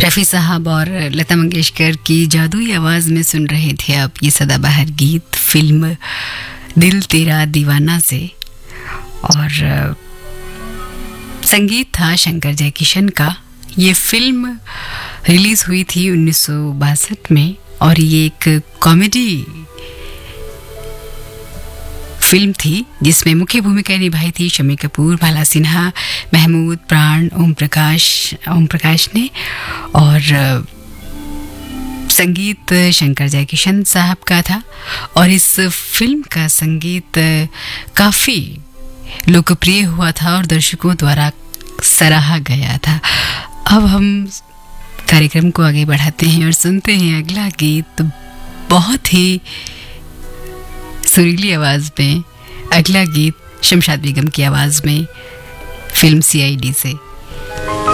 रफ़ी साहब और लता मंगेशकर की जादुई आवाज़ में सुन रहे थे आप ये सदाबहार गीत फिल्म दिल तेरा दीवाना से। और संगीत था शंकर जयकिशन का। ये फिल्म रिलीज़ हुई थी 1962 में और ये एक कॉमेडी फिल्म थी जिसमें मुख्य भूमिका निभाई थी शम्मी कपूर, भाला सिन्हा, महमूद, प्राण, ओम प्रकाश ने। और संगीत शंकर जयकिशन साहब का था और इस फिल्म का संगीत काफ़ी लोकप्रिय हुआ था और दर्शकों द्वारा सराहा गया था। अब हम कार्यक्रम को आगे बढ़ाते हैं और सुनते हैं अगला गीत बहुत ही सुरीली आवाज़ में। अगला गीत शमशाद बेगम की आवाज़ में फिल्म CID से।